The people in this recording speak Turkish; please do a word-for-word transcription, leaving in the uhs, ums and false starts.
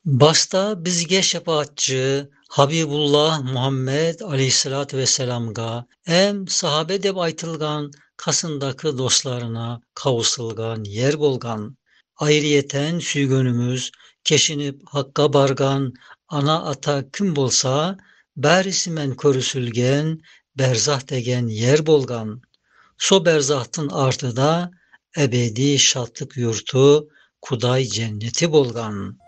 Basta bizge şefaatçi Habibullah Muhammed aleyhissalatu vesselamga hem sahabe dep aytılgan kasındaki dostlarına kavuşulgan yer bolgan. Ayrıyeten süygönümüz keşinip hakka bargan ana ata kim bolsa bärisimen körüsülgen berzah degen yer bolgan. So berzahtın artıda ebedi şatlık yurtu Kuday cenneti bolgan.